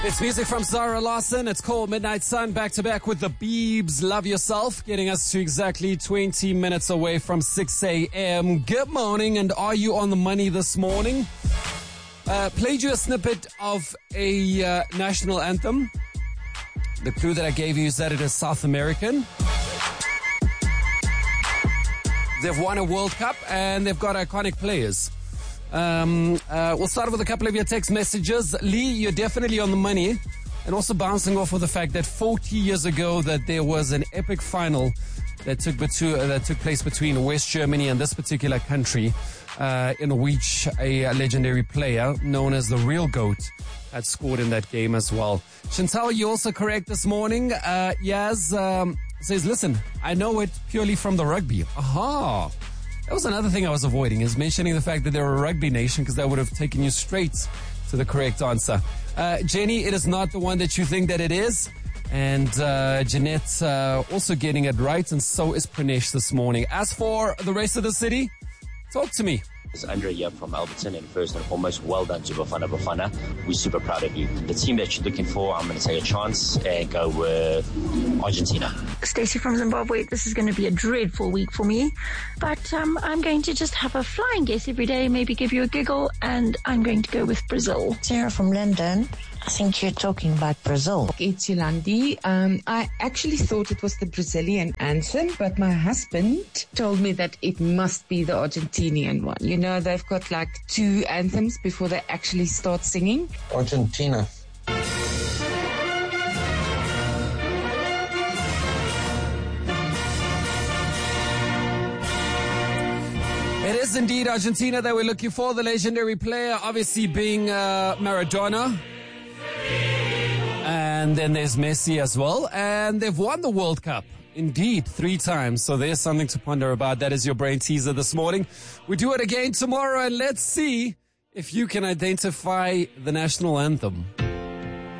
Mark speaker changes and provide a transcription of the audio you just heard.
Speaker 1: It's music from Zara Larsson. It's called Midnight Sun, back to back with the Biebs. Love Yourself, getting us to exactly 20 minutes away from 6 a.m. Good morning, and are you on the money this morning? Played you a snippet of a national anthem. The clue that I gave you is that it is South American. They've won a World Cup and they've got iconic players. We'll start with a couple of your text messages. Lee, you're definitely on the money, and also bouncing off of the fact that 40 years ago that there was an epic final that took place between West Germany and this particular country, in which a legendary player known as the Real Goat had scored in that game as well. Chantal, you're also correct this morning. Yaz says, listen, I know it purely from the rugby. Aha! That was another thing I was avoiding, is mentioning the fact that they're a rugby nation, because that would have taken you straight to the correct answer. Jenny, it is not the one that you think that it is. And Jeanette also getting it right, and so is Pranesh this morning. As for the rest of the city, talk to me.
Speaker 2: It's Andre here from Alberton, and first and foremost, well done to Bafana. We're super proud of you. The team that you're looking for, I'm going to take a chance and go with Argentina.
Speaker 3: Stacey from Zimbabwe. This is going to be a dreadful week for me, but I'm going to just have a flying guess every day, maybe give you a giggle, and I'm going to go with Brazil.
Speaker 4: Sarah from London. I think you're talking about Brazil.
Speaker 5: It's Yolandi. I actually thought it was the Brazilian anthem, but my husband told me that it must be the Argentinian one. You know, they've got like 2 anthems before they actually start singing.
Speaker 6: Argentina.
Speaker 1: It is indeed Argentina that we're looking for. The legendary player obviously being Maradona. And then there's Messi as well. And they've won the World Cup. Indeed, 3 times. So there's something to ponder about. That is your brain teaser this morning. We do it again tomorrow, and let's see if you can identify the national anthem.